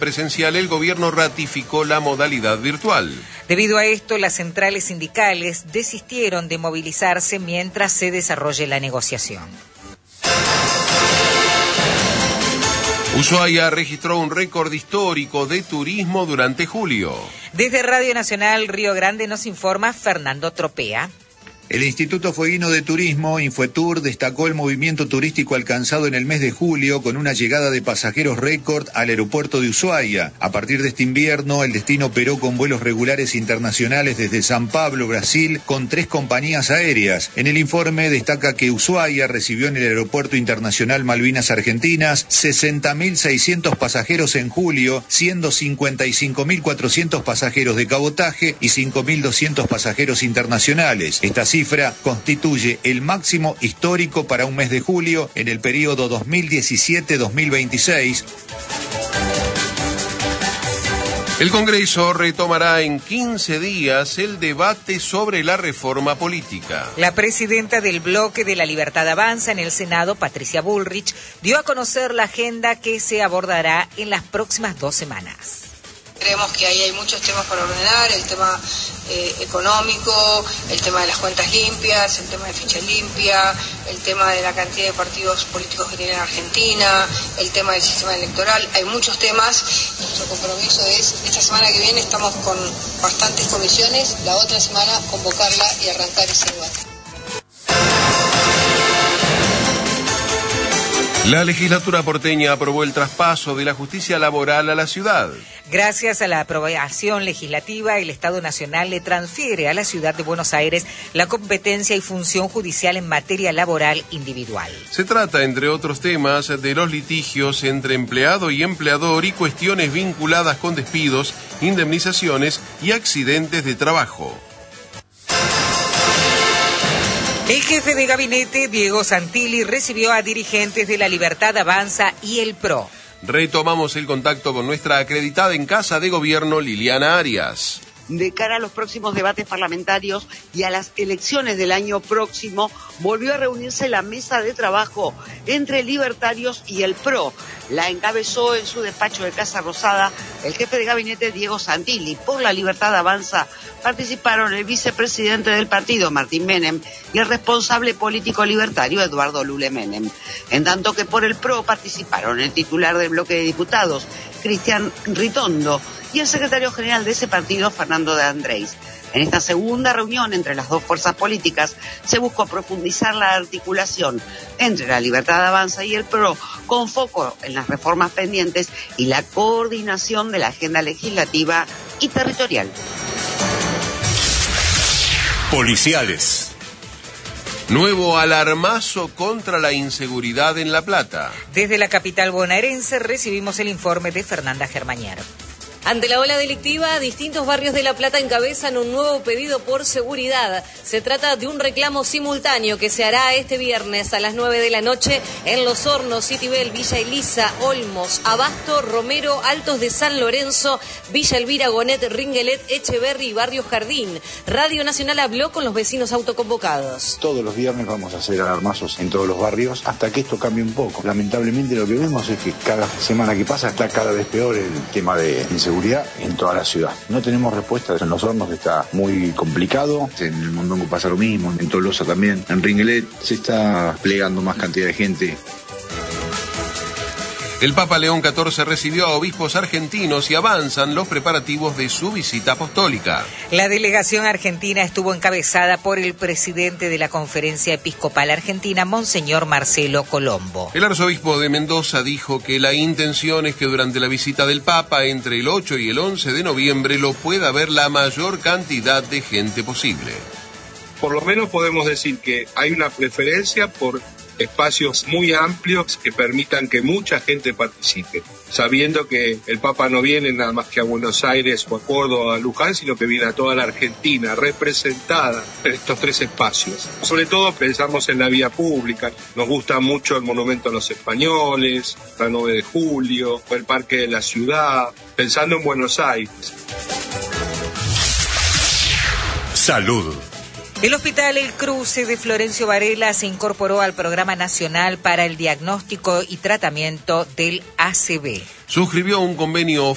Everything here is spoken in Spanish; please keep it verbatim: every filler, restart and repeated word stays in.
presencial, el gobierno ratificó la modalidad virtual. Debido a esto, las centrales sindicales desistieron de movilizarse mientras se desarrolle la negociación. Ushuaia registró un récord histórico de turismo durante julio. Desde Radio Nacional Río Grande nos informa Fernando Tropea. El Instituto Fueguino de Turismo, Infotur, destacó el movimiento turístico alcanzado en el mes de julio con una llegada de pasajeros récord al aeropuerto de Ushuaia. A partir de este invierno, el destino operó con vuelos regulares internacionales desde San Pablo, Brasil, con tres compañías aéreas. En el informe destaca que Ushuaia recibió en el Aeropuerto Internacional Malvinas Argentinas sesenta mil seiscientos pasajeros en julio, siendo cincuenta y cinco mil cuatrocientos pasajeros de cabotaje y cinco mil doscientos pasajeros internacionales. Esta cifra constituye el máximo histórico para un mes de julio en el periodo dos mil diecisiete a dos mil veintiséis. El Congreso retomará en quince días el debate sobre la reforma política. La presidenta del Bloque de la Libertad Avanza en el Senado, Patricia Bullrich, dio a conocer la agenda que se abordará en las próximas dos semanas. Creemos que ahí hay muchos temas para ordenar, el tema eh, económico, el tema de las cuentas limpias, el tema de ficha limpia, el tema de la cantidad de partidos políticos que tiene Argentina, el tema del sistema electoral. Hay muchos temas. Nuestro compromiso es, esta semana que viene estamos con bastantes comisiones, la otra semana convocarla y arrancar ese debate. La legislatura porteña aprobó el traspaso de la justicia laboral a la ciudad. Gracias a la aprobación legislativa, el Estado Nacional le transfiere a la ciudad de Buenos Aires la competencia y función judicial en materia laboral individual. Se trata, entre otros temas, de los litigios entre empleado y empleador y cuestiones vinculadas con despidos, indemnizaciones y accidentes de trabajo. El jefe de gabinete, Diego Santilli, recibió a dirigentes de La Libertad Avanza y el P R O. Retomamos el contacto con nuestra acreditada en Casa de Gobierno, Liliana Arias. De cara a los próximos debates parlamentarios y a las elecciones del año próximo, volvió a reunirse la mesa de trabajo entre libertarios y el P R O. La encabezó en su despacho de Casa Rosada el jefe de gabinete Diego Santilli. Por La Libertad Avanza participaron el vicepresidente del partido, Martín Menem, y el responsable político libertario, Eduardo Lule Menem. En tanto que por el P R O participaron el titular del bloque de diputados, Cristian Ritondo, y el secretario general de ese partido, Fernando de Andrés. En esta segunda reunión entre las dos fuerzas políticas se buscó profundizar la articulación entre La Libertad Avanza y el P R O, con foco en las reformas pendientes y la coordinación de la agenda legislativa y territorial. Policiales. Nuevo alarmazo contra la inseguridad en La Plata. Desde la capital bonaerense recibimos el informe de Fernanda Germañer. Ante la ola delictiva, distintos barrios de La Plata encabezan un nuevo pedido por seguridad. Se trata de un reclamo simultáneo que se hará este viernes a las nueve de la noche en Los Hornos, Citibel, Villa Elisa, Olmos, Abasto, Romero, Altos de San Lorenzo, Villa Elvira, Gonet, Ringuelet, Echeverri y Barrio Jardín. Radio Nacional habló con los vecinos autoconvocados. Todos los viernes vamos a hacer alarmazos en todos los barrios hasta que esto cambie un poco. Lamentablemente lo que vemos es que cada semana que pasa está cada vez peor el tema de inseguridad en toda la ciudad. No tenemos respuestas. En Los Hornos está muy complicado, en el Mondongo pasa lo mismo, en Tolosa también, en Ringuelet se está plegando más cantidad de gente. El Papa León catorce recibió a obispos argentinos y avanzan los preparativos de su visita apostólica. La delegación argentina estuvo encabezada por el presidente de la Conferencia Episcopal Argentina, Monseñor Marcelo Colombo. El arzobispo de Mendoza dijo que la intención es que durante la visita del Papa entre el ocho y el once de noviembre lo pueda ver la mayor cantidad de gente posible. Por lo menos podemos decir que hay una preferencia por espacios muy amplios que permitan que mucha gente participe, sabiendo que el Papa no viene nada más que a Buenos Aires o a Córdoba, a Luján, sino que viene a toda la Argentina representada en estos tres espacios. Sobre todo pensamos en la vía pública, nos gusta mucho el Monumento a los Españoles, la nueve de julio, el Parque de la Ciudad, pensando en Buenos Aires. Salud. El Hospital El Cruce de Florencio Varela se incorporó al Programa Nacional para el Diagnóstico y Tratamiento del A C V. Suscribió un convenio